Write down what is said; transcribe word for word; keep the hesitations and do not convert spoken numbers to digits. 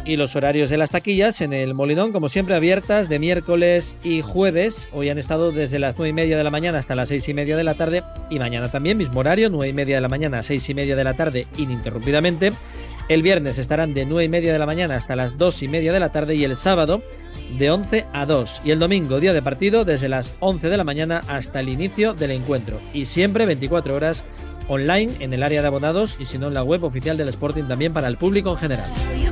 Y los horarios de las taquillas en el Molinón, como siempre, abiertas de miércoles y jueves. Hoy han estado desde las nueve y media de la mañana hasta las seis y media de la tarde. Y mañana también, mismo horario, nueve y media de la mañana a seis y media de la tarde, ininterrumpidamente. El viernes estarán de nueve y media de la mañana hasta las dos y media de la tarde. Y el sábado de once a dos. Y el domingo, día de partido, desde las once de la mañana hasta el inicio del encuentro. Y siempre veinticuatro horas online en el área de abonados y si no en la web oficial del Sporting también para el público en general.